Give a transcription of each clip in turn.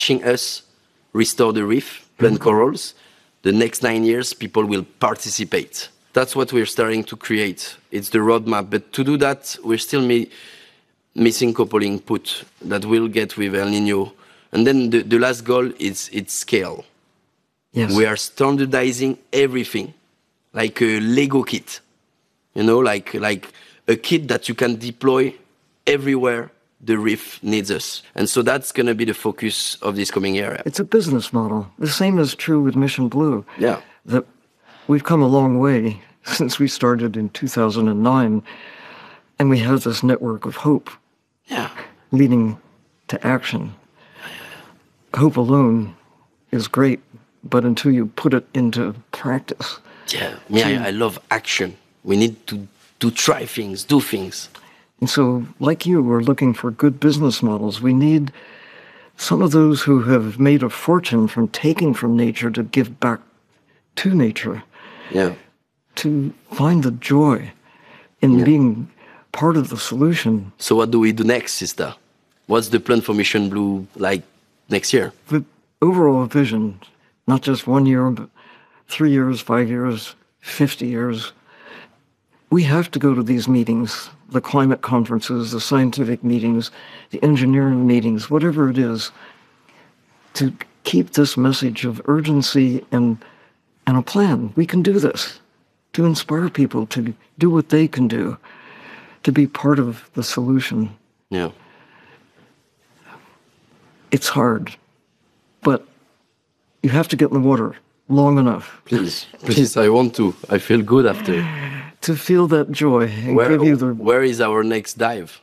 watching us restore the reef, plant corals. The next 9 years, people will participate. That's what we're starting to create. It's the roadmap. But to do that, we're still missing couple input that we'll get with El Nino. And then the last goal is its scale. Yes. We are standardizing everything, like a Lego kit. You know, like a kit that you can deploy everywhere the reef needs us. And so that's going to be the focus of this coming area. It's a business model. The same is true with Mission Blue. Yeah. That we've come a long way since we started in 2009, and we have this network of hope. Yeah. Leading to action. Hope alone is great, but until you put it into practice. Yeah, I love action. We need to try things, do things. And so, like you, we're looking for good business models. We need some of those who have made a fortune from taking from nature to give back to nature. Yeah. To find the joy in being part of the solution. So what do we do next, sister? What's the plan for Mission Blue like next year? The overall vision, not just 1 year, but 3 years, 5 years, 50 years. We have to go to these meetings, the climate conferences, the scientific meetings, the engineering meetings, whatever it is, to keep this message of urgency and a plan. We can do this, to inspire people to do what they can do, to be part of the solution. Yeah. It's hard, but you have to get in the water long enough. Please, I want to. I feel good after. To feel that joy and give you the... Where is our next dive?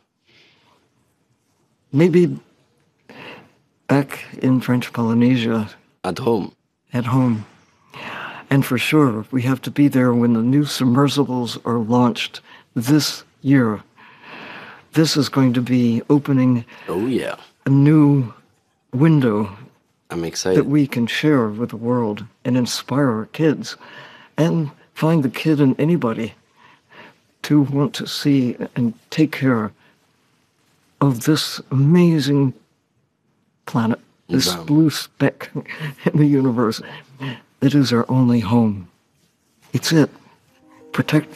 Maybe back in French Polynesia. At home. At home. And for sure, we have to be there when the new submersibles are launched this year. This is going to be opening a new window. I'm excited. That we can share with the world and inspire our kids and find the kid in anybody to want to see and take care of this amazing planet, this blue speck in the universe. It is our only home. It's it. Protect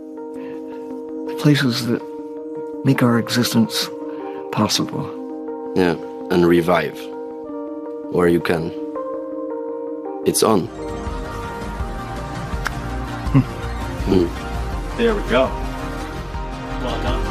places that make our existence possible. Yeah, and revive where you can. It's on. There we go. Well done.